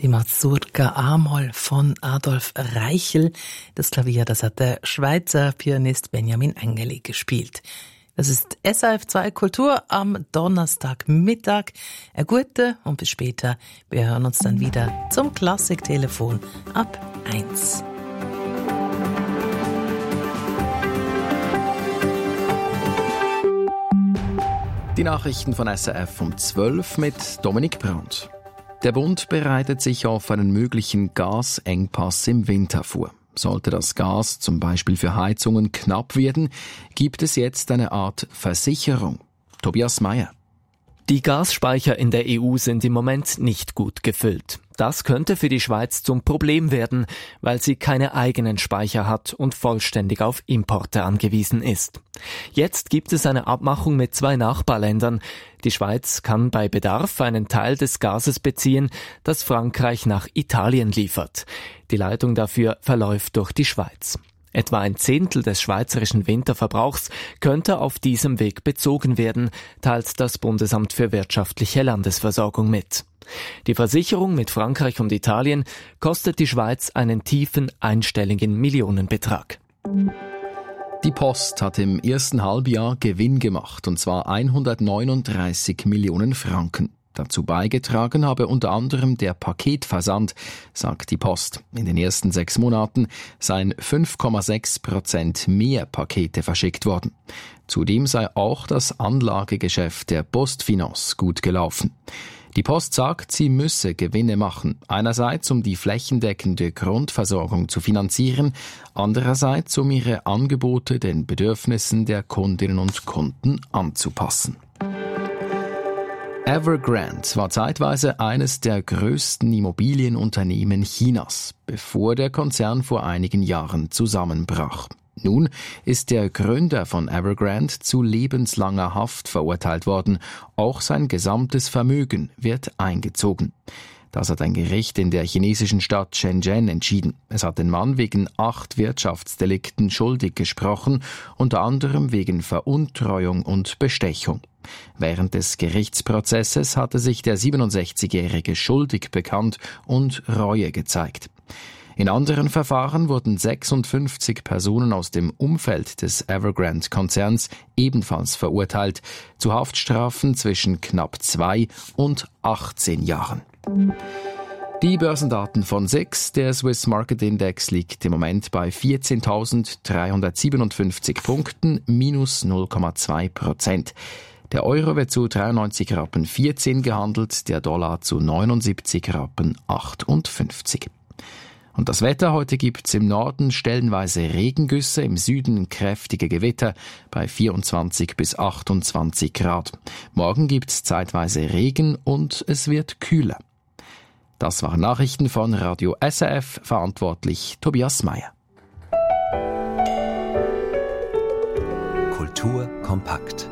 Die Mazurka A-Moll von Adolf Reichel. Das Klavier, das hat der Schweizer Pianist Benjamin Engeli gespielt. Das ist SRF 2 Kultur am Donnerstagmittag. Eine gute und bis später. Wir hören uns dann wieder zum Klassiktelefon ab 1. Die Nachrichten von SRF um 12 mit Dominik Brandt. Der Bund bereitet sich auf einen möglichen Gasengpass im Winter vor. Sollte das Gas zum Beispiel für Heizungen knapp werden, gibt es jetzt eine Art Versicherung. Tobias Meyer. Die Gasspeicher in der EU sind im Moment nicht gut gefüllt. Das könnte für die Schweiz zum Problem werden, weil sie keine eigenen Speicher hat und vollständig auf Importe angewiesen ist. Jetzt gibt es eine Abmachung mit 2 Nachbarländern. Die Schweiz kann bei Bedarf einen Teil des Gases beziehen, das Frankreich nach Italien liefert. Die Leitung dafür verläuft durch die Schweiz. Etwa 1/10 des schweizerischen Winterverbrauchs könnte auf diesem Weg bezogen werden, teilt das Bundesamt für wirtschaftliche Landesversorgung mit. Die Versicherung mit Frankreich und Italien kostet die Schweiz einen tiefen einstelligen Millionenbetrag. Die Post hat im ersten Halbjahr Gewinn gemacht, und zwar 139 Millionen Franken. Dazu beigetragen habe unter anderem der Paketversand, sagt die Post. In den ersten 6 Monaten seien 5,6% mehr Pakete verschickt worden. Zudem sei auch das Anlagegeschäft der PostFinance gut gelaufen. Die Post sagt, sie müsse Gewinne machen. Einerseits, um die flächendeckende Grundversorgung zu finanzieren, andererseits, um ihre Angebote den Bedürfnissen der Kundinnen und Kunden anzupassen. Evergrande war zeitweise eines der größten Immobilienunternehmen Chinas, bevor der Konzern vor einigen Jahren zusammenbrach. Nun ist der Gründer von Evergrande zu lebenslanger Haft verurteilt worden. Auch sein gesamtes Vermögen wird eingezogen. Das hat ein Gericht in der chinesischen Stadt Shenzhen entschieden. Es hat den Mann wegen 8 Wirtschaftsdelikten schuldig gesprochen, unter anderem wegen Veruntreuung und Bestechung. Während des Gerichtsprozesses hatte sich der 67-Jährige schuldig bekannt und Reue gezeigt. In anderen Verfahren wurden 56 Personen aus dem Umfeld des Evergrande-Konzerns ebenfalls verurteilt, zu Haftstrafen zwischen knapp 2 und 18 Jahren. Die Börsendaten von SIX, der Swiss Market Index, liegt im Moment bei 14.357 Punkten, minus 0,2%. Der Euro wird zu 93,14 Rappen gehandelt, der Dollar zu 79,58 Rappen. Und das Wetter: heute gibt's im Norden stellenweise Regengüsse, im Süden kräftige Gewitter bei 24 bis 28 Grad. Morgen gibt's zeitweise Regen und es wird kühler. Das waren Nachrichten von Radio SRF, verantwortlich Tobias Meyer. Kultur kompakt.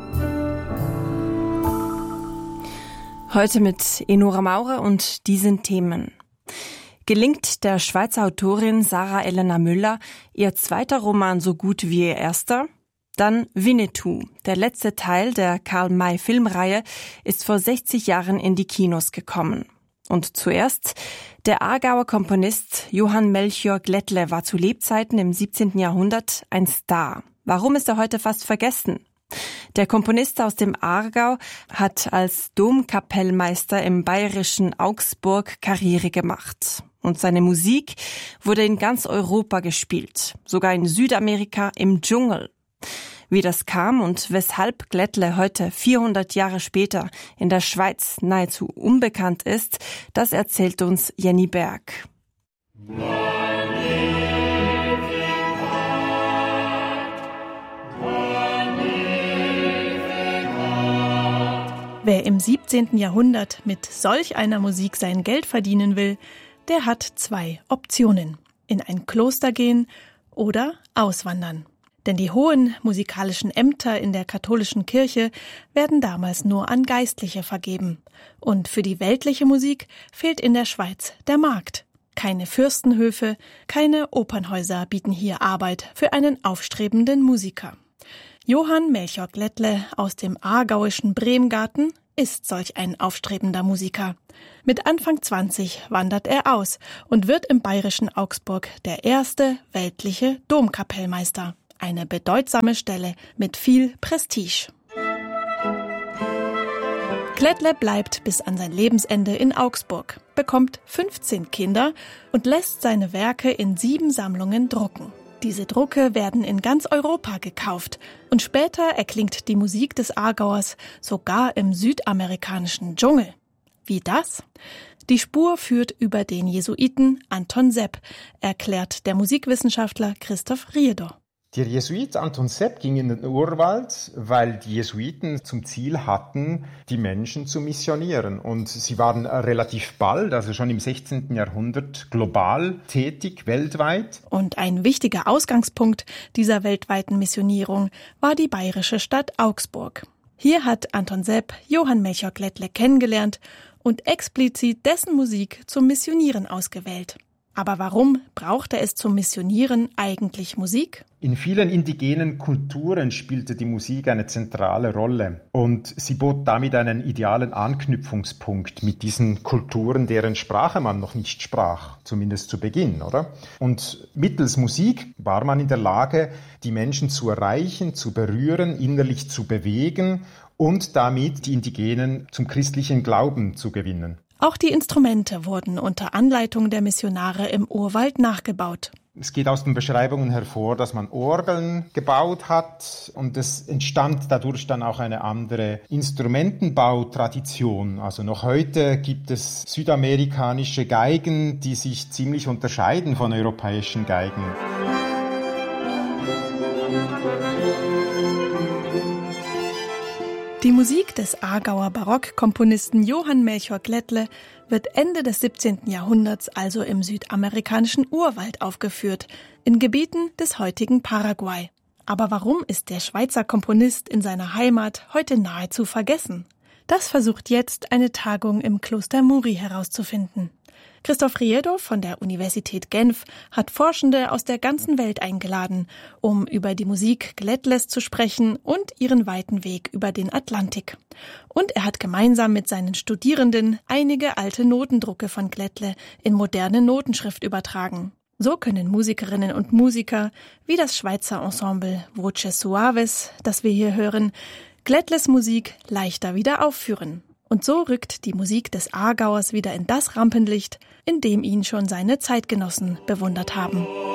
Heute mit Enora Maurer und diesen Themen. Gelingt der Schweizer Autorin Sarah Elena Müller ihr zweiter Roman so gut wie ihr erster? Dann Winnetou. Der letzte Teil der Karl-May-Filmreihe ist vor 60 Jahren in die Kinos gekommen. Und zuerst, der Aargauer Komponist Johann Melchior Glättle war zu Lebzeiten im 17. Jahrhundert ein Star. Warum ist er heute fast vergessen? Der Komponist aus dem Aargau hat als Domkapellmeister im bayerischen Augsburg Karriere gemacht. Und seine Musik wurde in ganz Europa gespielt, sogar in Südamerika im Dschungel. Wie das kam und weshalb Glättle heute 400 Jahre später in der Schweiz nahezu unbekannt ist, das erzählt uns Jenny Berg. Wer im 17. Jahrhundert mit solch einer Musik sein Geld verdienen will, der hat 2 Optionen: in ein Kloster gehen oder auswandern. Denn die hohen musikalischen Ämter in der katholischen Kirche werden damals nur an Geistliche vergeben. Und für die weltliche Musik fehlt in der Schweiz der Markt. Keine Fürstenhöfe, keine Opernhäuser bieten hier Arbeit für einen aufstrebenden Musiker. Johann Melchior Glättle aus dem aargauischen Bremgarten ist solch ein aufstrebender Musiker. Mit Anfang 20 wandert er aus und wird im bayerischen Augsburg der erste weltliche Domkapellmeister. Eine bedeutsame Stelle mit viel Prestige. Glättle bleibt bis an sein Lebensende in Augsburg, bekommt 15 Kinder und lässt seine Werke in 7 Sammlungen drucken. Diese Drucke werden in ganz Europa gekauft und später erklingt die Musik des Aargauers sogar im südamerikanischen Dschungel. Wie das? Die Spur führt über den Jesuiten Anton Sepp, erklärt der Musikwissenschaftler Christoph Riedo. Der Jesuit Anton Sepp ging in den Urwald, weil die Jesuiten zum Ziel hatten, die Menschen zu missionieren. Und sie waren relativ bald, also schon im 16. Jahrhundert, global tätig, weltweit. Und ein wichtiger Ausgangspunkt dieser weltweiten Missionierung war die bayerische Stadt Augsburg. Hier hat Anton Sepp Johann Melchior Glättle kennengelernt und explizit dessen Musik zum Missionieren ausgewählt. Aber warum brauchte es zum Missionieren eigentlich Musik? In vielen indigenen Kulturen spielte die Musik eine zentrale Rolle und sie bot damit einen idealen Anknüpfungspunkt mit diesen Kulturen, deren Sprache man noch nicht sprach, zumindest zu Beginn, oder? Und mittels Musik war man in der Lage, die Menschen zu erreichen, zu berühren, innerlich zu bewegen und damit die Indigenen zum christlichen Glauben zu gewinnen. Auch die Instrumente wurden unter Anleitung der Missionare im Urwald nachgebaut. Es geht aus den Beschreibungen hervor, dass man Orgeln gebaut hat und es entstand dadurch dann auch eine andere Instrumentenbautradition. Also noch heute gibt es südamerikanische Geigen, die sich ziemlich unterscheiden von europäischen Geigen. Die Musik des Aargauer Barockkomponisten Johann Melchior Glättle wird Ende des 17. Jahrhunderts also im südamerikanischen Urwald aufgeführt, in Gebieten des heutigen Paraguay. Aber warum ist der Schweizer Komponist in seiner Heimat heute nahezu vergessen? Das versucht jetzt eine Tagung im Kloster Muri herauszufinden. Christoph Riedo von der Universität Genf hat Forschende aus der ganzen Welt eingeladen, um über die Musik Glättles zu sprechen und ihren weiten Weg über den Atlantik. Und er hat gemeinsam mit seinen Studierenden einige alte Notendrucke von Glättle in moderne Notenschrift übertragen. So können Musikerinnen und Musiker wie das Schweizer Ensemble Voces Suaves, das wir hier hören, Glättles Musik leichter wieder aufführen. Und so rückt die Musik des Aargauers wieder in das Rampenlicht, in dem ihn schon seine Zeitgenossen bewundert haben.